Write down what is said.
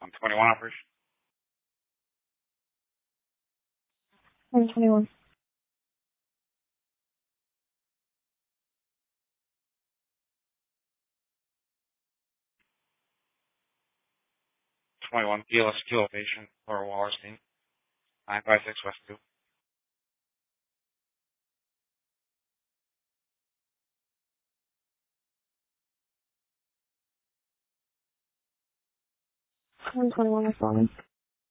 On 21 operation. 21. 21 PLS kilo patient or Wallerstein. 956 West 2. 121 is falling.